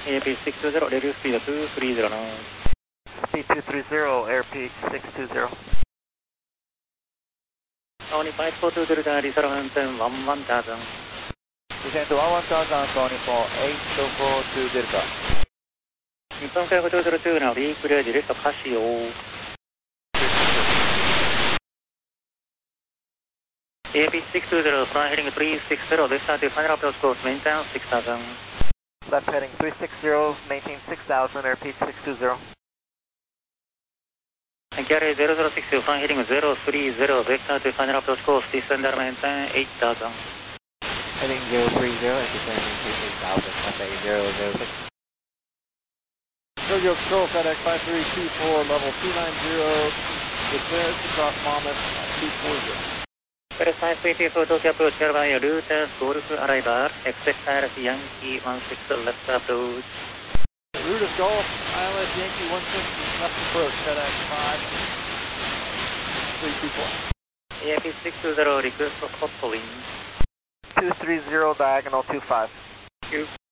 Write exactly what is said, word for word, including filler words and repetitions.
A P six two zero, radio speed two three zero now. Speed two three zero, airspeed six two zero. Tony five four two Delta, reserve maintain one one thousand. Descend to one one thousand, Tony for eight four two Delta. Nippon Sky two zero two now, be clear, direct Casio. A P six two zero, front heading three six zero, left side to final approach course, maintain six thousand. Left heading three six zero, maintain six thousand, airspeed six two zero. And carry zero zero six two, front heading zero three zero, left side to final approach course, descender maintain eight thousand. Heading zero three zero, and descending to eight thousand, okay, zero zero six. Tokyo Control, FedEx five three two four, level two nine zero, descent across Monmouth two four zero. FedEx five three two four, Tokyo approach, hereby route, Golf arrival, exit fire Yankee one six left approach. Route of Golf, Island, Yankee one six, left approach, FedEx five three two four. A P six two zero, request for hot wind. two three zero, diagonal two five. Thank you.